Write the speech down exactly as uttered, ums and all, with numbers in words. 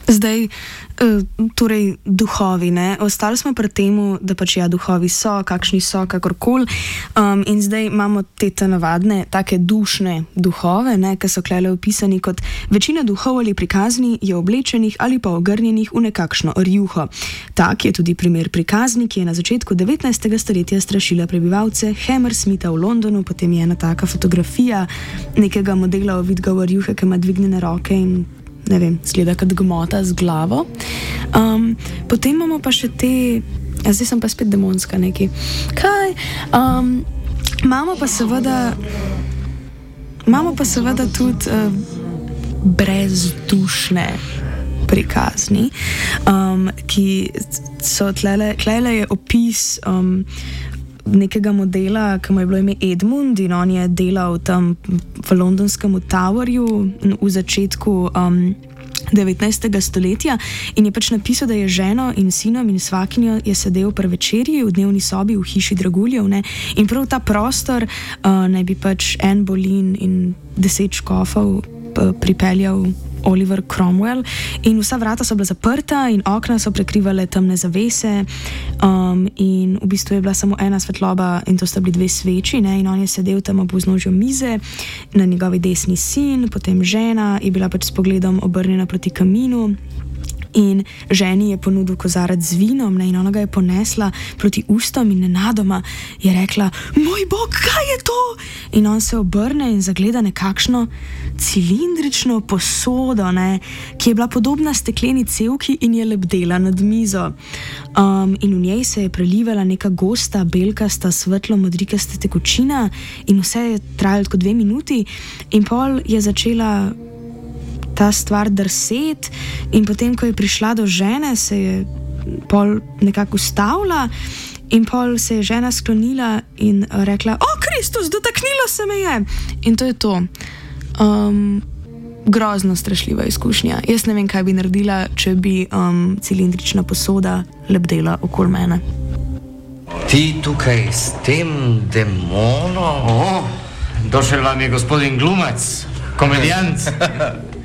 Zdaj, torej duhovi, ne? Ostali smo pri temu, da pač ja, duhovi so, kakšni so, kakorkoli. Um, in zdaj imamo te te navadne, take dušne duhove, ne, ki so klele opisani kot večina duhov ali prikazni je oblečenih ali pa ogrnjenih v nekakšno rjuho. Tak je tudi primer prikazni, ki je na začetku devetnajstega stoletja strašila prebivalce Hammersmitha v Londonu. Potem je ena taka fotografija nekega modela ovidga v rjuhe, ki ima dvignjene roke in ne vem, zgleda kot gmota z glavo. Um, potem imamo pa še te, ja, zdaj sem pa spet demonska neki. Kaj? Um, imamo pa seveda, imamo pa seveda tudi uh, brezdušne prikazni, um, ki so tlele, tlele je opis um, nekega modela, ki mu je bilo ime Edmund in on je delal tam v londonskem Towerju v začetku um, devetnajstega stoletja in je pač napisal, da je ženo in sinom in svakinjo je sedel pri večerji v dnevni sobi v hiši draguljev, ne, in prav ta prostor uh, naj bi pač Anne Boleyn in deset škofov uh, pripeljal Oliver Cromwell in vsa vrata so bila zaprta in okna so prekrivale temne zavese um, in v bistvu je bila samo ena svetloba in to sta bili dve sveči, ne, in on je sedel tam ob vznožju mize, na njegovi desni sin, potem žena je bila pač s pogledom obrnjena proti kaminu in ženi je ponudil kozarec z vinom, ne, in ona ga je ponesla proti ustom in nenadoma je rekla: "Moj bog, kaj je to?" In on se obrne in zagleda nekakšno cilindrično posodo, ne, ki je bila podobna stekleni cevki in je lebdela nad mizo. Um, in v njej se je prelivala neka gosta, belkasta, svetlo modrikasta tekočina in vse je trajalo kot dve minuti in pol je začela ta stvar drset in potem, ko je prišla do žene, se je pol nekako ustavila in pol se je žena sklonila in rekla: "O, Kristus, dotaknilo se me je!" In to je to. Um, grozno strašljiva izkušnja. Jaz ne vem, kaj bi naredila, če bi um, cilindrična posoda lebdela okoli mene. Ti tukaj s tem demonom? O, došel vam je gospodin glumac, komedijant.